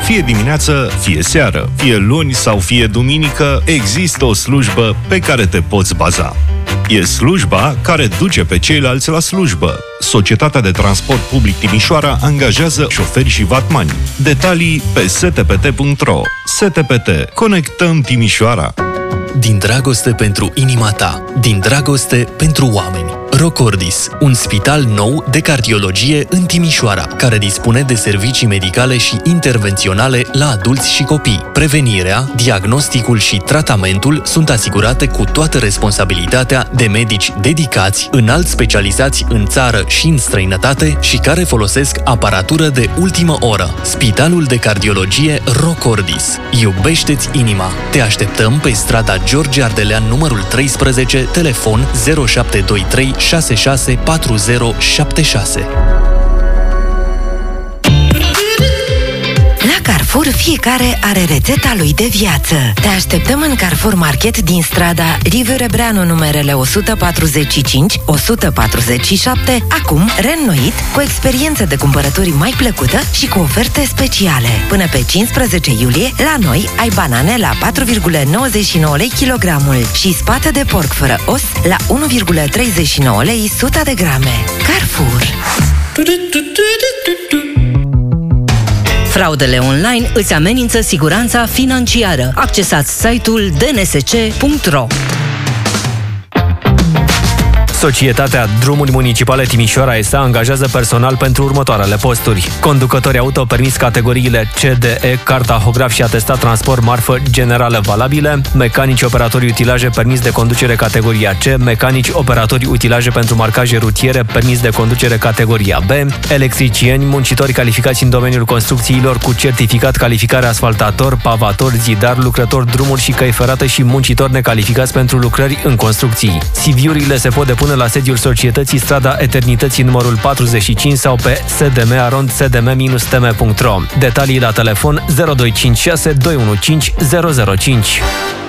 Fie dimineață, fie seară, fie luni sau fie duminică, există o slujbă pe care te poți baza. E slujba care duce pe ceilalți la slujbă. Societatea de Transport Public Timișoara angajează șoferi și vatmani. Detalii pe stpt.ro. STPT. Conectăm Timișoara. Din dragoste pentru inima ta, din dragoste pentru oameni. Rocordis, un spital nou de cardiologie în Timișoara, care dispune de servicii medicale și intervenționale la adulți și copii. Prevenirea, diagnosticul și tratamentul sunt asigurate cu toată responsabilitatea de medici dedicați, înalt specializați în țară și în străinătate și care folosesc aparatură de ultimă oră. Spitalul de cardiologie Rocordis. Iubește-ți inima. Te așteptăm pe strada George Ardelean numărul 13, telefon 0723 664076. La Carrefour fiecare are rețeta lui de viață. Te așteptăm în Carrefour Market din strada Liviu Rebreanu numerele 145, 147, acum reînnoit, cu experiență de cumpărături mai plăcută și cu oferte speciale. Până pe 15 iulie, la noi ai banane la 4,99 lei kilogramul și spate de porc fără os la 1,39 lei 100 de grame. Carrefour. Fraudele online îți amenință siguranța financiară. Accesați site-ul dnsc.ro. Societatea Drumuri Municipale Timișoara S.A. angajează personal pentru următoarele posturi: conducători auto, permis categoriile CDE, cartahograf și atestat transport marfă generală valabile, mecanici operatori utilaje, permis de conducere categoria C, mecanici operatori utilaje pentru marcaje rutiere, permis de conducere categoria B, electricieni, muncitori calificați în domeniul construcțiilor cu certificat calificare asfaltator, pavator, zidar, lucrător drumuri și căi ferate și muncitori necalificați pentru lucrări în construcții. CV-urile se pot depune la sediul societății, strada Eternității numărul 45 sau pe sdm-tm-tm.ro. Detalii la telefon 0256 215 005.